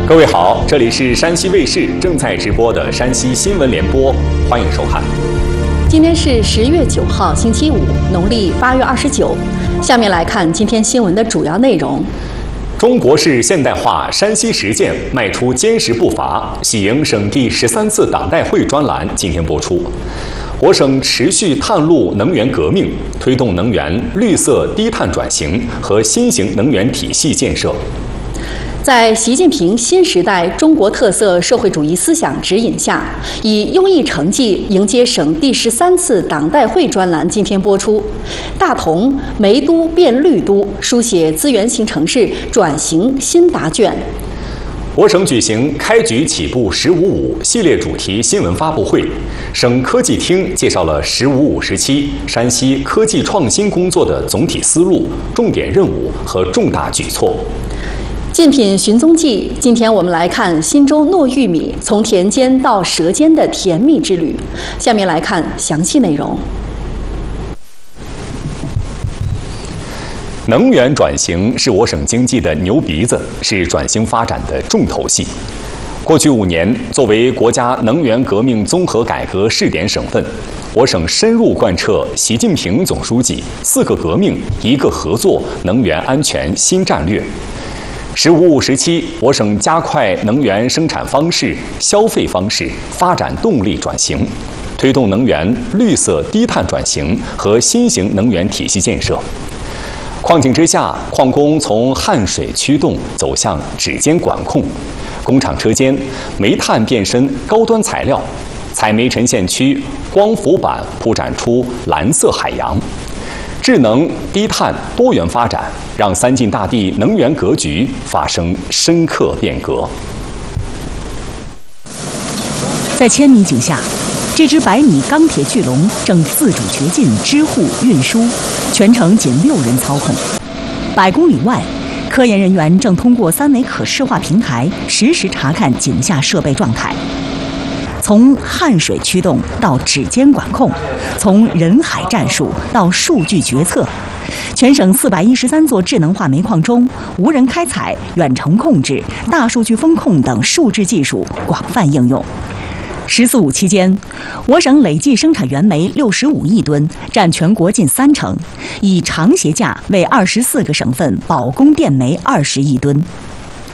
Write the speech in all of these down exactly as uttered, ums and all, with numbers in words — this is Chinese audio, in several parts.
各位好，这里是山西卫视正在直播的山西新闻联播，欢迎收看。 今天是十月九号，星期五，农历八月二十九。下面来看今天新闻的主要内容。 中国式现代化山西实践迈出坚实步伐，喜迎省第十三次党代会专栏今天播出。我省持续探路能源革命，推动能源绿色低碳转型和新型能源体系建设。 在习近平新时代中国特色社会主义思想指引下，以优异成绩迎接省第十三次党代会专栏今天播出。大同煤都变绿都，书写资源型城市转型新答卷。 我省举行开局起步“十五五”系列主题新闻发布会，省科技厅介绍了“十五五”时期山西科技创新工作的总体思路、重点任务和重大举措。 竞品寻踪记，今天我们来看忻州糯玉米从田间到舌尖的甜蜜之旅。下面来看详细内容。 能源转型是我省经济的牛鼻子，是转型发展的重头戏。过去五年，作为国家能源革命综合改革试点省份，我省深入贯彻习近平总书记“四个革命、一个合作”能源安全新战略。十五五时期，我省加快能源生产方式、消费方式发展动力转型，推动能源绿色低碳转型和新型能源体系建设。矿井之下，矿工从焊水驱动走向指尖管控，工厂车间煤炭变身高端材料，采煤沉线区光伏板铺展出蓝色海洋。智能低碳多元发展，让三晋大地能源格局发生深刻变革。 在千米井下，这只百米钢铁巨龙正自主掘进支护运输，全程仅六人操控。百公里外，科研人员正通过三维可视化平台实时查看井下设备状态。从焊水驱动到指尖管控，从人海战术到数据决策，全省四百一十三座智能化煤矿中，无人开采、远程控制、大数据风控等数字技术广泛应用。十四五期间，我省累计生产原煤六十五亿吨，占全国近三成，以长协价为二十四个省份保供电煤二十亿吨。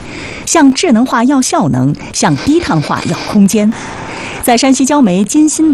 向智能化要效能，向低碳化要空间。在山西焦煤金锌